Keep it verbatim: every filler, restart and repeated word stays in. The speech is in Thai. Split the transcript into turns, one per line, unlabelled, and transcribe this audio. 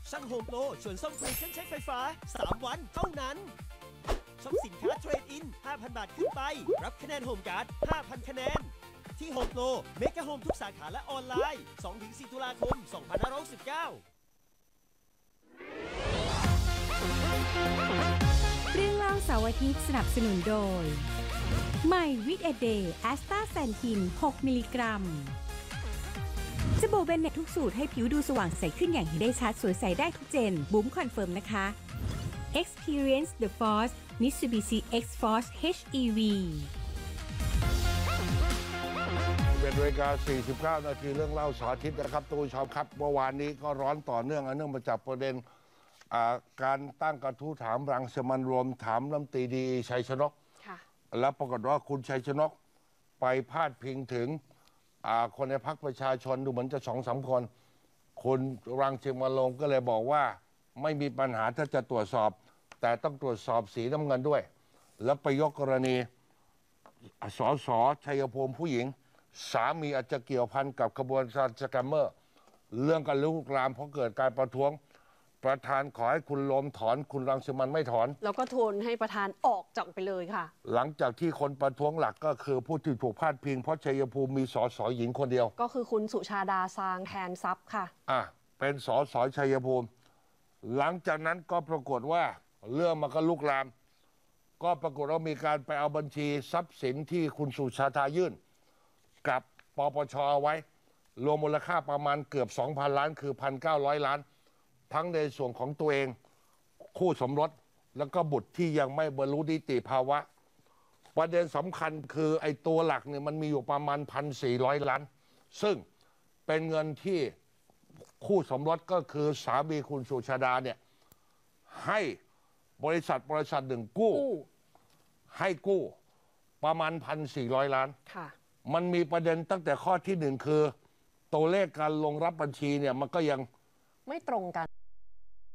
ช่างโฮมโปรชวนส่งฟรีเครื่องใช้ไฟฟ้าสามวันเท่านั้นช็อปสินค้าเทรดอิน ห้าพัน บาทขึ้นไปรับคะแนนโฮมการ์ด ห้าพัน คะแนนที่โฮมโปรเมกะโฮมทุกสาขาและออนไลน์ สองถึงสี่ ตุลาคม สองพันห้าร้อยหกสิบเก้า
เรื่องเล่าเสาร์อาทิตย์สนับสนุนโดยใหม่วิกเอเดย์แอสตาแซนทิน หก มิลลิกรัมสบู่เบนเน็ตทุกสูตรให้ผิวดูสว่างใสขึ้นอย่างเห็นได้ชัดสวยใสได้ทุกเจนบุ๋มคอนเฟิร์มนะคะ Experience the Force Mitsubishi X-Force เอช อี วี
เป็นเวลาสี่สิบเก้า นาทีเรื่องเล่าเสาร์อาทิตย์นะครับทุกผู้ชมครับเมื่อวานนี้ก็ร้อนต่อเนื่องเนื่องมาจากประเด็นการตั้งกระทู้ถามรังสิมันต์รวมถามรัฐมนตรีดีชัยชนกแล้วปรากฏว่าคุณชัยชนกไปพาดพิงถึงคนในพรรคประชาชนดูเหมือนจะสองสามคนคุณรังสิมันต์ก็เลยบอกว่าไม่มีปัญหาถ้าจะตรวจสอบแต่ต้องตรวจสอบสีน้ำเงินด้วยแล้วไปยกกรณีสสชัยภูมิผู้หญิงสามีอาจจะเกี่ยวพันกับขบวนการสแกมเมอร์เรื่องการลุกลามเพราะเกิดการประท้วงประธานขอให้คุณโลมถอนคุณรังสิมันต์ไม่ถอน
แล้วก็ทูลให้ประธานออกจากไปเลยค่ะ
หลังจากที่คนประท้วงหลักก็คือผู้ที่ถูกพาดพิงเพราะชัยภูมิมีสสหญิงคนเดียว
ก็คือคุณสุชาดาซางแทนทรัพย์ค่ะ
อ่ะเป็นสสชัยภูมิหลังจากนั้นก็ปรากฏว่าเรื่องมันก็ลุกลามก็ปรากฏว่ามีการไปเอาบัญชีทรัพย์สินที่คุณสุชาดายื่นกับปปชเอาไว้รวมมูลค่าประมาณเกือบ สองพัน ล้านคือ หนึ่งพันเก้าร้อย ล้านทั้งในส่วนของตัวเองคู่สมรสแล้วก็บุตรที่ยังไม่บรรลุนิติภาวะประเด็นสำคัญคือไอ้ตัวหลักเนี่ยมันมีอยู่ประมาณ หนึ่งพันสี่ร้อย ล้านซึ่งเป็นเงินที่คู่สมรสก็คือสามีคุณสุชาดาเนี่ยให้บริษัทบริษัทหนึ่งกู้ให้กู้ประมาณ หนึ่งพันสี่ร้อย ล้านมันมีประเด็นตั้งแต่ข้อที่หนึ่งคือตัวเลขการลงรับบัญชีเนี่ยมันก็ยัง
ไม่ตรงกัน